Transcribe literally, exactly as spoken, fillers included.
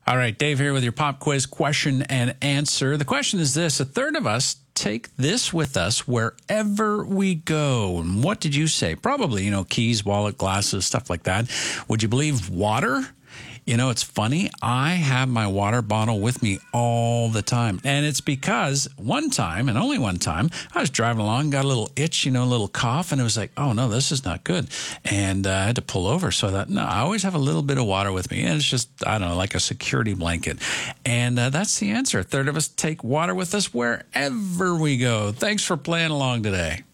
All right, Dave here with your pop quiz question and answer. The question is this: a third of us take this with us wherever we go. And what did you say? Probably, you know, keys, wallet, glasses, stuff like that. Would you believe water? You know, it's funny. I have my water bottle with me all the time. And it's because one time, and only one time, I was driving along, got a little itch, you know, a little cough, and it was like, oh, no, this is not good. And uh, I had to pull over. So I thought, no, I always have a little bit of water with me. And it's just, I don't know, like a security blanket. And uh, that's the answer. A third of us take water with us wherever we go. Thanks for playing along today.